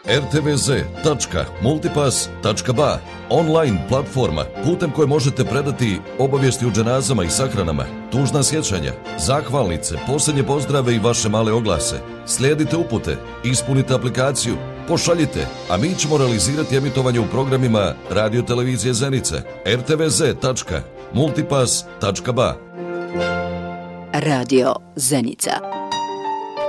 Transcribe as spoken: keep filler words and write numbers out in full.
er te ve ze tačka multipass tačka ba, online platforma putem koje možete predati obavijesti o dženazama i sahranama, tužna sjećanja, zahvalnice, posljednje pozdrave i vaše male oglase. Slijedite upute, ispunite aplikaciju, pošaljite, a mi ćemo realizirati emitovanje u programima Radio Televizije Zenica. er te ve ze tačka multipass tačka ba. Radio Zenica.